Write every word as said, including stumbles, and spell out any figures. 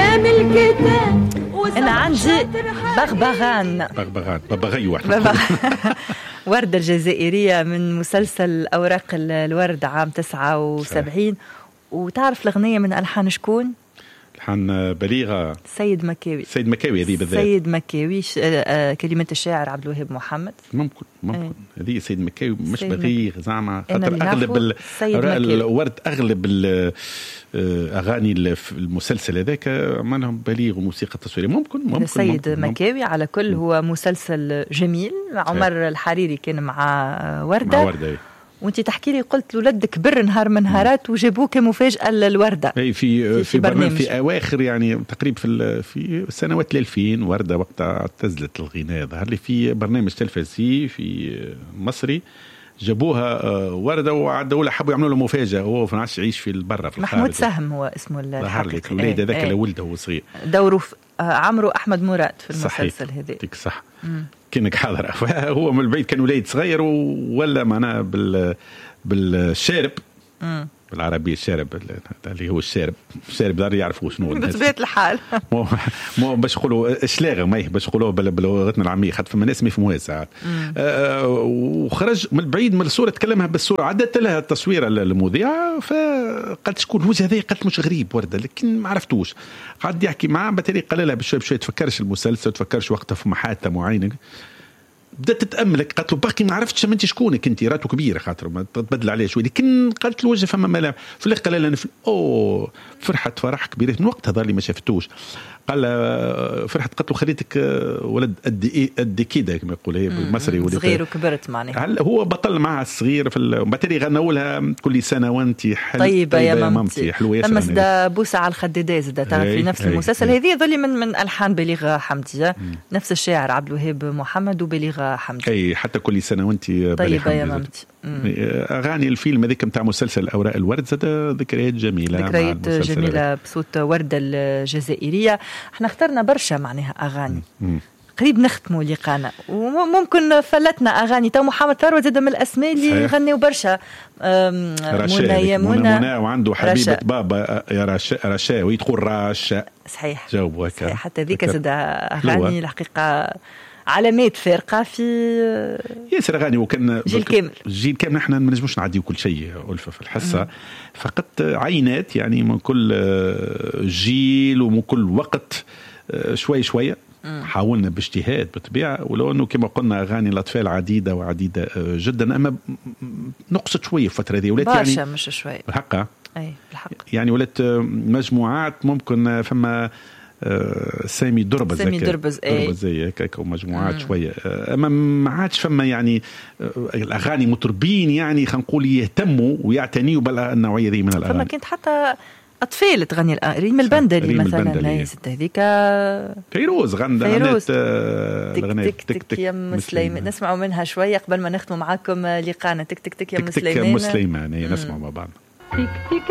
قدام الكتاب. أنا عندي بغبغان بغبغان بغبغي واحد وردة الجزائرية من مسلسل أوراق الورد عام تسعة وسبعين. وتعرف الأغنية من ألحان شكون؟ لحن بليغة سيد مكاوي. سيد مكاوي هذه بالذات. سيد مكاوي ش... آه كلمات الشاعر عبد الوهاب محمد. ممكن ممكن هذه ايه. سيد مكاوي مش بليغ زعما خاطر اغلب ال... الورد اغلب الاغاني المسلسل هذاك عملهم بليغ وموسيقى تصويريه. ممكن ممكن سيد ممكن مكاوي ممكن. على كل هو مسلسل جميل. عمر ايه. الحريري كان مع وردة, مع وردة ايه. وانت تحكي لي قلت الولد كبر نهار من نهارات وجابوه كمفاجأة للوردة. اي في في, في برنامج في اواخر يعني تقريبا في في سنوات الألفين. وردة وقتها اعتزلت الغناء. ظهر لي في برنامج تلفزيوني في مصري جابوها وردة وعدوا له حبوا يعملوا له مفاجأة. هو ما عادش يعيش في البرة في محمود سهم هو اسمه الحقيقي. الوليد هذاك اللي ولده وهو صغير دوره عمرو أحمد مراد في المسلسل هذا. صحيح صح. كأنك حاضر. هو من البعيد كان وليد صغير ولا معنا بال بالشارب مم. بالعربية الشارب اللي هو الشارب الشارب دار يعرفوا شنو بطبيعة الحال. مو مو باش يقولوا اشلاغ ما باش يقولوا بلغتنا العامية خاطر فما ناس ما يفهموها ساعات. آه وخرج من البعيد من الصورة تكلمها بالصورة عدت لها التصوير المذيعة فقالت شكون الوجه هذا. قالت مش غريب وردة لكن ما عرفتوش. قعد يحكي معها بتالي قال لها بشوي بشوي تفكرش المسلسل تفكرش وقتها في محاتة معينة. بدأت تتأملك قالت له باقي ما عرفتش انت شكونك انت راتو كبيره خاطر ما تبدل عليه شوي لكن قالت له وجه فما ملامح في الاخر قال لها نفل اوه فرحت فرح كبير من وقتها ظل لي ما شافتوش. قال فرحت قالت له خليتك ولد قد ايه قد كده كما يقول هي بالمصري ولد صغير وكبرت معناها. هل هو بطل معها الصغير في بعدين غنوا لها كل سنه وانت حلوه طيبه يا مامتي حلوه تم زدا بوسه على الخدادة زدا تعرف في نفس هي المسلسل هذه ظل من من الحان بليغ حمدي نفس الشاعر عبد الوهاب محمد وبليغ حمدي. اي حتى كل سنه وانت طيبه يا مامتي. اغاني الفيلم هذيك نتاع مسلسل اوراق الورد زاد ذكريات جميله ذكريات جميله بصوت ورده الجزائريه. احنا اخترنا برشا معناها اغاني مم. قريب نختموا لقانا وممكن فلتنا اغاني تو محمد ثروت زاد من الاسماء اللي غنوا برشا. منى يا منى وعنده حبيبه بابا يا رشا رشا ويتقول رشا صحيح جاوبوا هكا حتى ذيك زاد اغاني الحقيقه علامات فارقه في ياسر اغاني. وكان جيل كامل جيل كامل احنا ما نجموش نعديو كل شيء ألفة في الحصه. فقط عينات يعني من كل جيل ومن كل وقت شوي شويه حاولنا باجتهاد بالطبيعه. ولو انه كما قلنا اغاني الاطفال عديده وعديده جدا اما نقصت شويه في الفتره هذه ولات يعني برشا مش شويه الحق اي الحق يعني ولات مجموعات ممكن فما آه سامي دربز سامي دربز اي زي هكاك ومجموعات مم. شويه آه اما ما عادش فما يعني آه الاغاني مطربين يعني خلينا نقول يهتموا ويعتنيوا بالنوعيه ذي من الاغاني. فما كانت حتى اطفال تغني ريم البندلي مثلا ليست هذيك فيروز غنى فيروز تك تك تك تك يا مسليمان. نسمعوا منها شويه قبل ما نختم معاكم لقانا. تك تك تك يا مسليمان. تك تك يا مسليمان نسمع مع بعض.